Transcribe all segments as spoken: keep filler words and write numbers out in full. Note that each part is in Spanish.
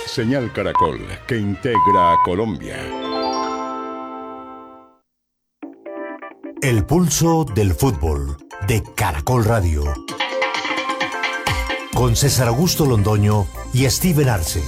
Señal Caracol, que integra a Colombia. El pulso del fútbol de Caracol Radio. Con César Augusto Londoño y Steven Arce.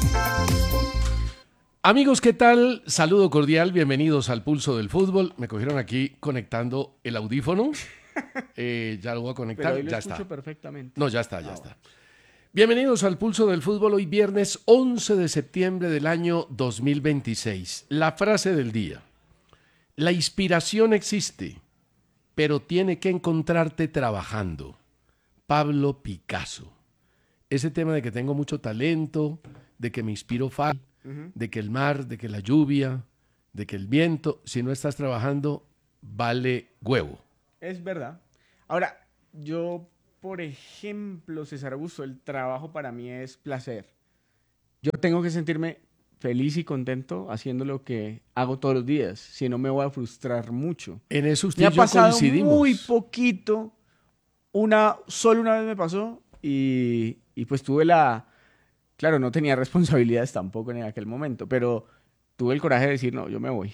Amigos, ¿qué tal? Saludo cordial, bienvenidos al Pulso del Fútbol. Me cogieron aquí conectando el audífono. Eh, ya lo voy a conectar, Pero hoy lo ya escucho está. perfectamente. No, ya está, ya Ah, está. Bienvenidos al Pulso del Fútbol, hoy viernes once de septiembre del año dos mil veintiséis. La frase del día. La inspiración existe, pero tiene que encontrarte trabajando. Pablo Picasso. Ese tema de que tengo mucho talento, de que me inspiro fácil, uh-huh. de que el mar, de que la lluvia, de que el viento, si no estás trabajando, vale huevo. Es verdad. Ahora, yo, por ejemplo, César Augusto, el trabajo para mí es placer. Yo tengo que sentirme feliz y contento haciendo lo que hago todos los días, si no me voy a frustrar mucho. En eso usted me y yo ha pasado coincidimos. Muy poquito, una, solo una vez me pasó y, y pues tuve la... Claro, no tenía responsabilidades tampoco en aquel momento, pero tuve el coraje de decir, no, yo me voy.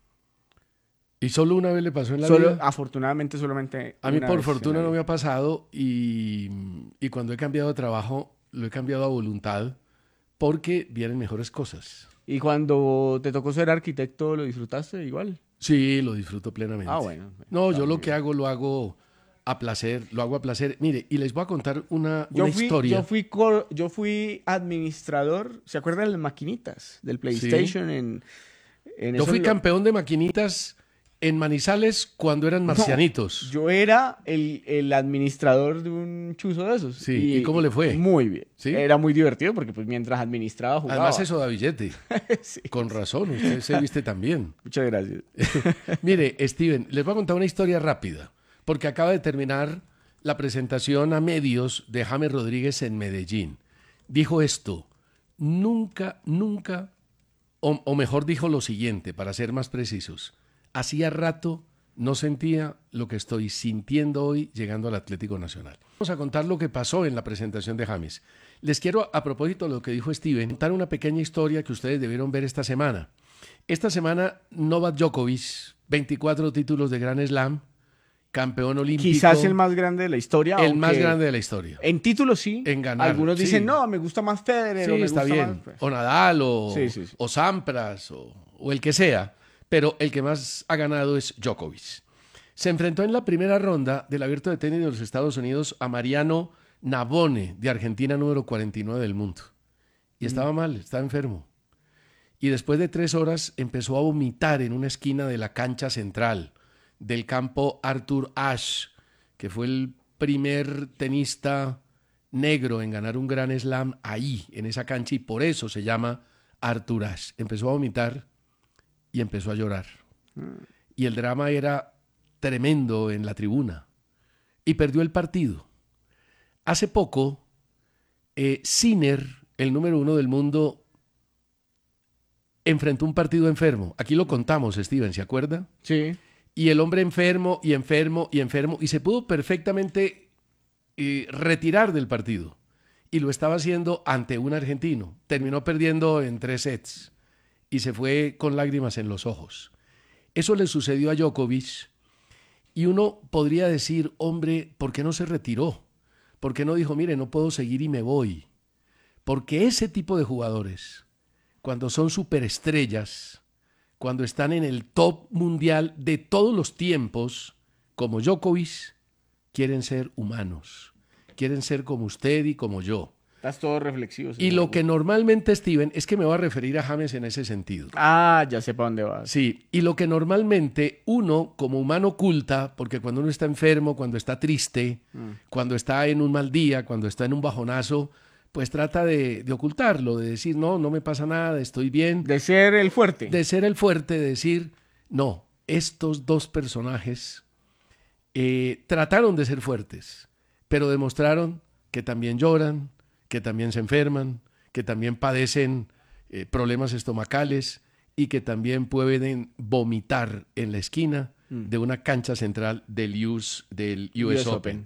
¿Y solo una vez le pasó en la Solo, vida? Afortunadamente, solamente A mí una por vez fortuna no me ha pasado y, y cuando he cambiado de trabajo lo he cambiado a voluntad porque vienen mejores cosas. ¿Y cuando te tocó ser arquitecto lo disfrutaste igual? Sí, lo disfruto plenamente. Ah, bueno. No, yo lo que hago lo hago a placer, lo hago a placer. Mire, y les voy a contar una, yo una fui, historia. Yo fui, co- yo fui administrador, ¿se acuerdan de las maquinitas del PlayStation? Sí. En, en yo fui lo... campeón de maquinitas en Manizales cuando eran marcianitos. No, yo era el, el administrador de un chuzo de esos. Sí, ¿y, ¿y cómo le fue? Muy bien. ¿Sí? Era muy divertido porque pues mientras administraba jugaba. Además eso da billete. Sí, Con sí. razón, usted se viste tan bien. Muchas gracias. Mire, Steven, les voy a contar una historia rápida, porque acaba de terminar la presentación a medios de James Rodríguez en Medellín. Dijo esto: nunca, nunca, o, o mejor dijo lo siguiente, para ser más precisos. Hacía rato no sentía lo que estoy sintiendo hoy llegando al Atlético Nacional. Vamos a contar lo que pasó en la presentación de James. Les quiero, a propósito de lo que dijo Steven, contar una pequeña historia que ustedes debieron ver esta semana. Esta semana, Novak Djokovic, veinticuatro títulos de Grand Slam, campeón olímpico. Quizás el más grande de la historia. El más grande de la historia. En títulos sí. En ganar. Algunos dicen, sí. no, me gusta más Federer. Sí, o me está gusta bien. Más... O Nadal, o, sí, sí, sí. o Sampras, o, o el que sea. Pero el que más ha ganado es Djokovic. Se enfrentó en la primera ronda del Abierto de Tenis de los Estados Unidos a Mariano Navone, de Argentina, número cuarenta y nueve del mundo. Y mm. estaba mal, estaba enfermo. Y después de tres horas empezó a vomitar en una esquina de la cancha central del campo Arthur Ashe, que fue el primer tenista negro en ganar un Grand Slam ahí, en esa cancha, y por eso se llama Arthur Ashe. Empezó a vomitar y empezó a llorar. Mm. Y el drama era tremendo en la tribuna. Y perdió el partido. Hace poco, eh, Sinner, el número uno del mundo, enfrentó un partido enfermo. Aquí lo contamos, Steven, ¿se acuerda? Sí. Y el hombre enfermo y enfermo y enfermo y se pudo perfectamente eh, retirar del partido. Y lo estaba haciendo ante un argentino. Terminó perdiendo en tres sets y se fue con lágrimas en los ojos. Eso le sucedió a Djokovic y uno podría decir, hombre, ¿por qué no se retiró? ¿Por qué no dijo, mire, no puedo seguir y me voy? Porque ese tipo de jugadores, cuando son superestrellas, cuando están en el top mundial de todos los tiempos, como Djokovic, quieren ser humanos, quieren ser como usted y como yo. Estás todo reflexivo. Y lo que normalmente, Steven, es que me voy a referir a James en ese sentido. Ah, ya sé para dónde vas. Sí, y lo que normalmente uno, como humano, oculta, porque cuando uno está enfermo, cuando está triste, mm. cuando está en un mal día, cuando está en un bajonazo, pues trata de, de ocultarlo, de decir, no, no me pasa nada, estoy bien. De ser el fuerte. De ser el fuerte, de decir, no, estos dos personajes eh, trataron de ser fuertes, pero demostraron que también lloran, que también se enferman, que también padecen eh, problemas estomacales y que también pueden vomitar en la esquina mm. de una cancha central del, U S, del U S, U S Open. Open.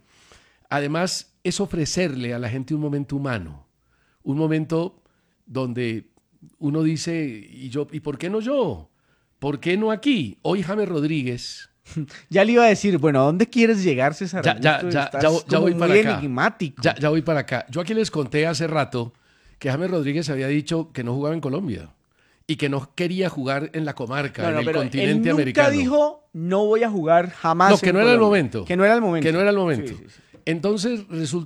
Además, es ofrecerle a la gente un momento humano, un momento donde uno dice, ¿y yo, y por qué no yo? ¿Por qué no aquí? Hoy James Rodríguez... Ya le iba a decir, bueno, ¿a dónde quieres llegar, César Ya, ya, Augusto? ya, Estás ya, ya como voy muy para acá. enigmático. Ya, ya voy para acá. Yo aquí les conté hace rato que James Rodríguez había dicho que no jugaba en Colombia y que no quería jugar en la comarca, No, no, en el pero continente él nunca americano. dijo, no voy a jugar jamás No, que en no era el Colombia". momento. Que no era el momento. Que no era el momento. Sí, sí, sí. Entonces resulta